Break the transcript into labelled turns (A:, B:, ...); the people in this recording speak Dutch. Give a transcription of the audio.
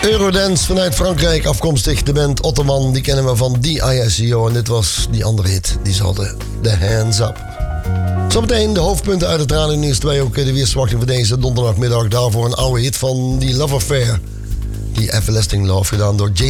A: Eurodance vanuit Frankrijk, afkomstig de band Ottoman. Die kennen we van DISCO en dit was die andere hit. Die ze hadden, The Hands Up. Zometeen de hoofdpunten uit het Radio Nieuws 2. Ook de weersverwachting voor deze donderdagmiddag. Daarvoor een oude hit van die Love Affair. Die Everlasting Love, gedaan door J.